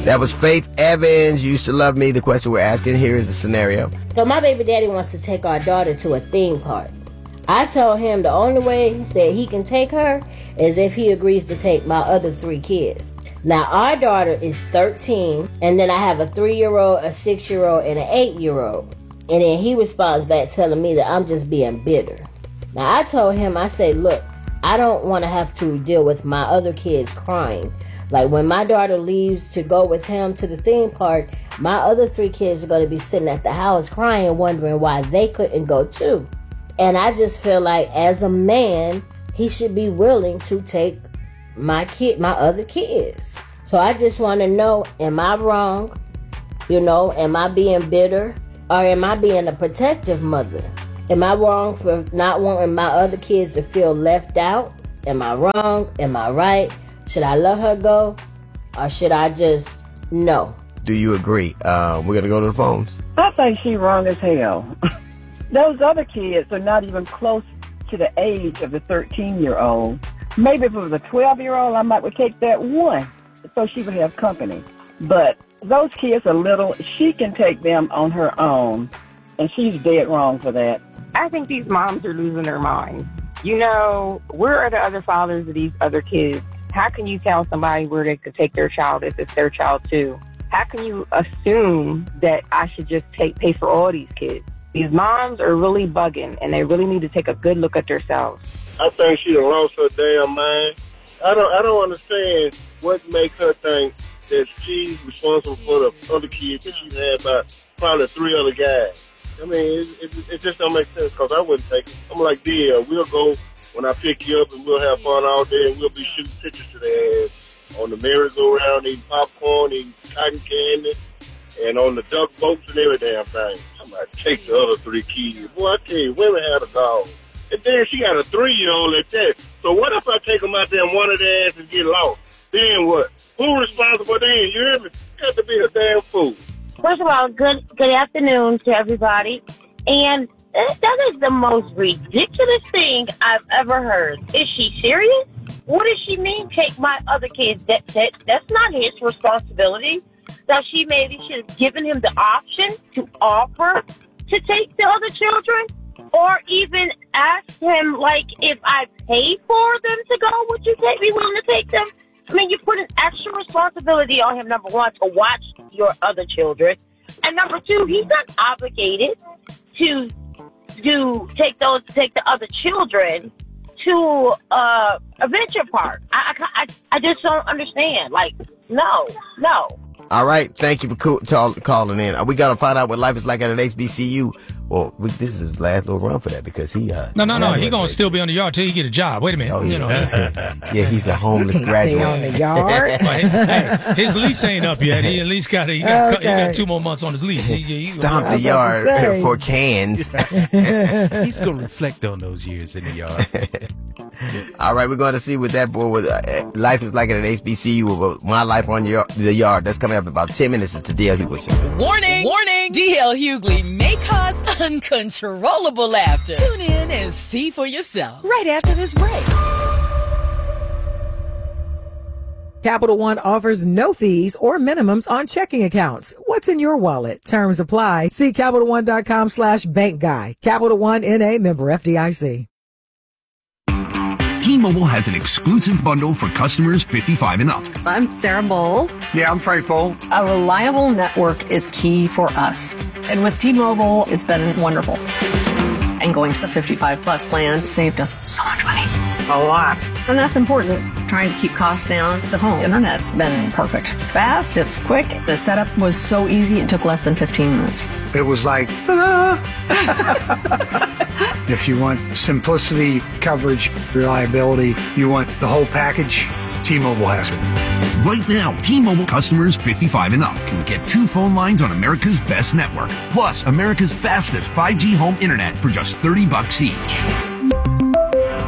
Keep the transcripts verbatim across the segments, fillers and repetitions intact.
That was Faith Evans. You Used to Love Me. The question we're asking here is the scenario. So my baby daddy wants to take our daughter to a theme park. I told him the only way that he can take her is if he agrees to take my other three kids. Now, our daughter is thirteen, and then I have a three-year-old, a six-year-old, and an eight-year-old. And then he responds back telling me that I'm just being bitter. Now, I told him, I say, look, I don't want to have to deal with my other kids crying. Like, when my daughter leaves to go with him to the theme park, my other three kids are going to be sitting at the house crying, wondering why they couldn't go too. And I just feel like, as a man, he should be willing to take my kid, my other kids. So I just want to know, am I wrong? You know, am I being bitter? Or am I being a protective mother? Am I wrong for not wanting my other kids to feel left out? Am I wrong? Am I right? Should I let her go? Or should I just no? Do you agree? Uh, we're going to go to the phones. I think she's wrong as hell. Those other kids are not even close to the age of the thirteen-year-old. Maybe if it was a twelve-year-old, I might would take that one so she would have company. But those kids are little. She can take them on her own, and she's dead wrong for that. I think these moms are losing their minds. You know, where are the other fathers of these other kids? How can you tell somebody where they could take their child if it's their child too? How can you assume that I should just take pay for all these kids? These moms are really bugging, and they really need to take a good look at themselves. I think she done lost her damn mind. I don't I don't understand what makes her think that she's responsible for the other kids that she's had by probably three other guys. I mean, it, it, it just don't make sense because I wouldn't take it. I'm like, yeah, we'll go when I pick you up and we'll have fun all day and we'll be shooting pictures to their ass on the merry-go-round, eating popcorn, eating cotton candy, and on the duck boats and every damn thing. I'm like, take the other three kids. Boy, I tell you, women have a dog. And then she got a three-year-old at that. So what if I take them out there and one of their ass and get lost? Then what? Who's responsible then? You hear me? You got to be a damn fool. First of all, good good afternoon to everybody. And that is the most ridiculous thing I've ever heard. Is she serious? What does she mean, take my other kids? That, that That's not his responsibility. Now, she maybe should have given him the option to offer to take the other children, or even ask him, like, if I pay for them to go, would you take, be willing to take them? I mean, you put an extra responsibility on him, number one, to watch your other children. And number two, he's not obligated to do take those take the other children to uh, a venture park. I, I, I just don't understand. Like, no, no. All right. Thank you for co- t- calling in. Are we going to find out what life is like at an H B C U? Well, we, this is his last little run for that because he... Uh, no, no, no. He's going to still be on the yard till he get a job. Wait a minute. Oh, yeah. You know. Yeah, he's a homeless graduate. Stay on the yard. Well, hey, hey, his lease ain't up yet. He at least got, he got, okay. he got two more months on his lease. He, he, Stomp the yard for cans. He's going to reflect on those years in the yard. All right, we're going to see what that boy with uh, life is like at an H B C U with My Life on your, the Yard. That's coming up in about ten minutes. It's the D L Hughley Show. Warning! Warning! D L Hughley may cause uncontrollable laughter. Tune in and see for yourself right after this break. Capital One offers no fees or minimums on checking accounts. What's in your wallet? Terms apply. See CapitalOne.com slash bank guy. Capital One N A, member F D I C. T-Mobile has an exclusive bundle for customers fifty-five and up. I'm Sarah Bowl. Yeah, I'm Frank Bowl. A reliable network is key for us. And with T-Mobile, it's been wonderful. And going to the fifty-five plus plan saved us so much money. A lot. And that's important. Trying to keep costs down. The home internet's been perfect. It's fast, it's quick. The setup was so easy, it took less than fifteen minutes. It was like, ah. If you want simplicity, coverage, reliability, you want the whole package, T-Mobile has it. Right now, T-Mobile customers fifty-five and up can get two phone lines on America's best network, plus America's fastest five G home internet for just thirty bucks each.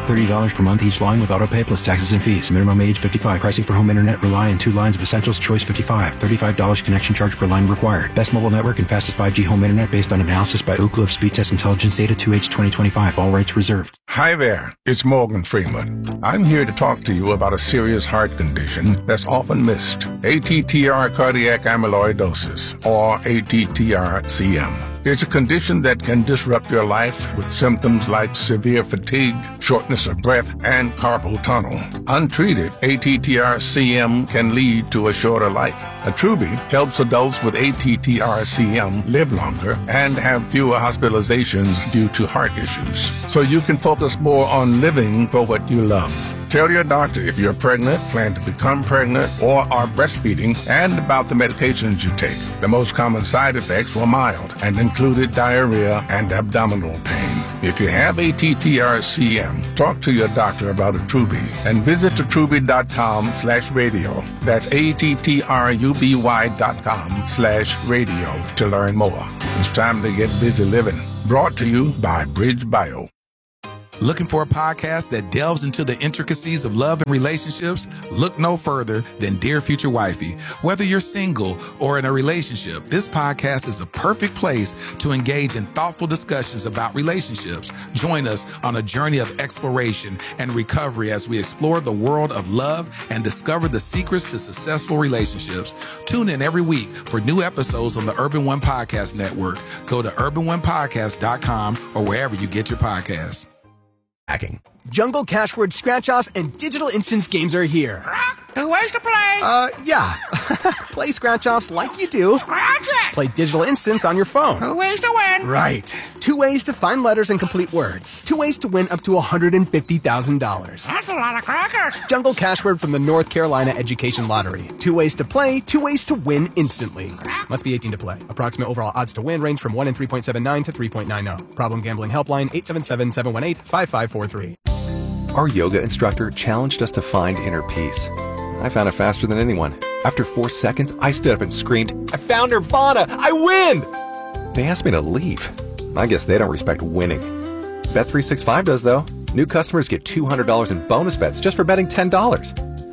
thirty dollars per month each line with autopay plus taxes and fees. Minimum age fifty-five. Pricing for home internet rely on two lines of Essentials Choice fifty-five. thirty-five dollars connection charge per line required. Best mobile network and fastest five G home internet based on analysis by Ookla of Speed Test Intelligence Data two H twenty twenty-five. All rights reserved. Hi there, it's Morgan Freeman. I'm here to talk to you about a serious heart condition that's often missed. A T T R cardiac amyloidosis, or A T T R C M. It's a condition that can disrupt your life with symptoms like severe fatigue, shortness of breath, and carpal tunnel. Untreated, A T T R C M can lead to a shorter life. Attruby helps adults with A T T R C M live longer and have fewer hospitalizations due to heart issues, so you can focus more on living for what you love. Tell your doctor if you're pregnant, plan to become pregnant, or are breastfeeding, and about the medications you take. The most common side effects were mild and included diarrhea and abdominal pain. If you have A T T R C M, talk to your doctor about Attruby and visit attruby.com slash radio. That's A-T-T-R-U-B-Y dot com slash radio to learn more. It's time to get busy living. Brought to you by Bridge Bio. Looking for a podcast that delves into the intricacies of love and relationships? Look no further than Dear Future Wifey. Whether you're single or in a relationship, this podcast is the perfect place to engage in thoughtful discussions about relationships. Join us on a journey of exploration and recovery as we explore the world of love and discover the secrets to successful relationships. Tune in every week for new episodes on the Urban One Podcast Network. Go to urban one podcast dot com or wherever you get your podcasts. Hacking. Jungle Cashword Scratch-Offs and Digital Instance games are here. Two ways to play. Uh, yeah. Play Scratch-Offs like you do. Scratch it. Play Digital Instance on your phone. Two ways to win. Right. Two ways to find letters and complete words. Two ways to win up to one hundred fifty thousand dollars. That's a lot of crackers. Jungle Cashword from the North Carolina Education Lottery. Two ways to play, two ways to win instantly. Must be eighteen to play. Approximate overall odds to win range from one in three point seven nine to three point nine zero. Problem gambling helpline eight seven seven, seven one eight, five five four three. Our yoga instructor challenged us to find inner peace. I found it faster than anyone. After four seconds, I stood up and screamed, "I found Nirvana! I win!" They asked me to leave. I guess they don't respect winning. Bet three sixty-five does, though. New customers get two hundred dollars in bonus bets just for betting ten dollars.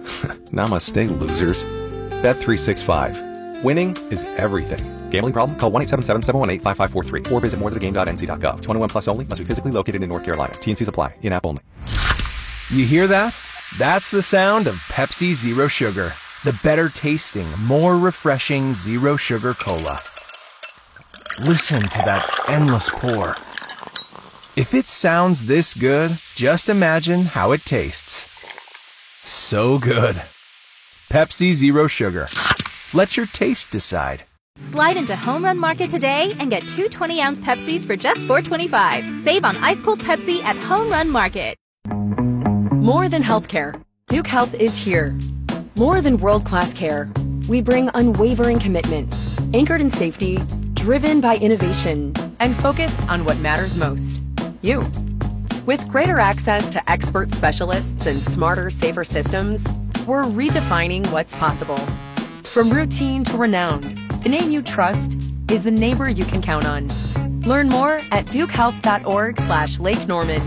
Namaste, losers. Bet three sixty-five. Winning is everything. Gambling problem? Call one eight seven seven, seven one eight, five five four three or visit more to the game dot n c dot gov. twenty-one plus only. Must be physically located in North Carolina. T and Cs apply. In-app only. You hear that? That's the sound of Pepsi Zero Sugar. The better tasting, more refreshing Zero Sugar Cola. Listen to that endless pour. If it sounds this good, just imagine how it tastes. So good. Pepsi Zero Sugar. Let your taste decide. Slide into Home Run Market today and get two twenty-ounce Pepsis for just four twenty-five. Save on ice-cold Pepsi at Home Run Market. More than healthcare, Duke Health is here. More than world-class care, we bring unwavering commitment, anchored in safety, driven by innovation, and focused on what matters most, you. With greater access to expert specialists and smarter, safer systems, we're redefining what's possible. From routine to renowned, the name you trust is the neighbor you can count on. Learn more at dukehealth.org slash Lake Norman.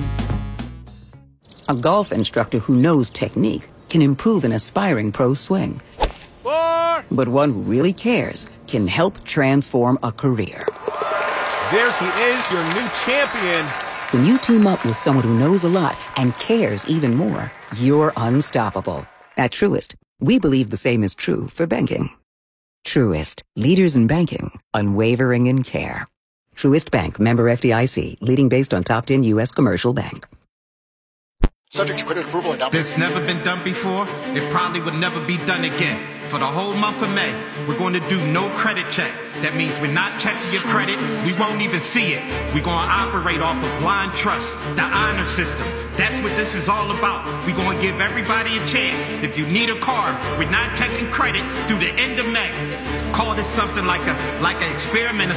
A golf instructor who knows technique can improve an aspiring pro's swing. Four. But one who really cares can help transform a career. There he is, your new champion. When you team up with someone who knows a lot and cares even more, you're unstoppable. At Truist, we believe the same is true for banking. Truist, leaders in banking, unwavering in care. Truist Bank, member F D I C, leading based on top ten U S commercial bank. Subject to credit approval and down payment. This never been done before. It probably would never be done again. For the whole month of May, we're going to do no credit check. That means we're not checking your credit. We won't even see it. We're going to operate off of blind trust, the honor system. That's what this is all about. We're going to give everybody a chance. If you need a car, we're not checking credit through the end of May. Call this something like a like an experiment.